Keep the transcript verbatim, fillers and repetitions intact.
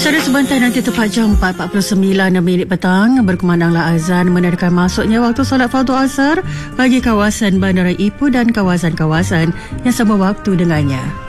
Secara sebentar nanti tepat jam empat empat puluh sembilan minit petang berkumandanglah azan menandakan masuknya waktu solat fardu asar bagi kawasan Bandaraya Ipoh dan kawasan-kawasan yang sama waktu dengannya.